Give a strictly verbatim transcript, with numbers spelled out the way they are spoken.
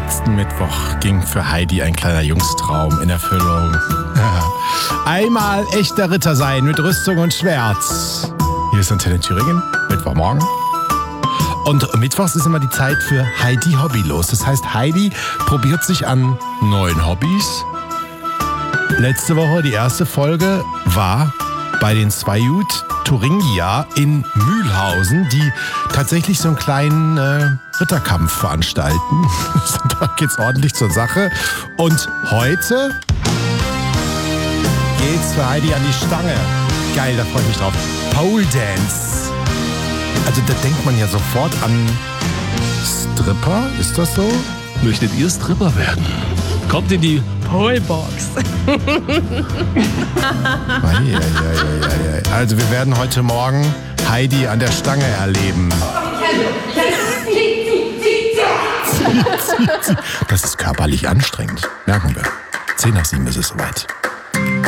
Letzten Mittwoch ging für Heidi ein kleiner Jungstraum in Erfüllung. Einmal echter Ritter sein mit Rüstung und Schwert. Hier ist Antenne Thüringen, Mittwochmorgen. Und mittwochs ist immer die Zeit für Heidi Hobbylos. Das heißt, Heidi probiert sich an neuen Hobbys. Letzte Woche, die erste Folge, war bei den Svajut Thuringia in Mühlhausen, die tatsächlich so einen kleinen äh, Ritterkampf veranstalten. Da geht's ordentlich zur Sache. Und heute geht's für Heidi an die Stange. Geil, da freue ich mich drauf. Pole Dance. Also da denkt man ja sofort an Stripper, ist das so? Möchtet ihr Stripper werden? Kommt in die Polebox. Also wir werden heute Morgen Heidi an der Stange erleben. Das ist körperlich anstrengend, merken wir. Zehn nach sieben ist es soweit.